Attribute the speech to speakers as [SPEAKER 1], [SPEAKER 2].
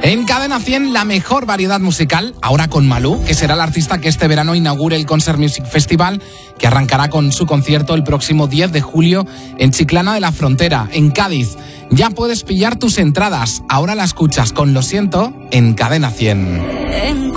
[SPEAKER 1] En Cadena 100, la mejor variedad musical, ahora con Malú, que será el artista que este verano inaugure el Concert Music Festival, que arrancará con su concierto el próximo 10 de julio en Chiclana de la Frontera, en Cádiz. Ya puedes pillar tus entradas, ahora la escuchas con Lo Siento en Cadena 100.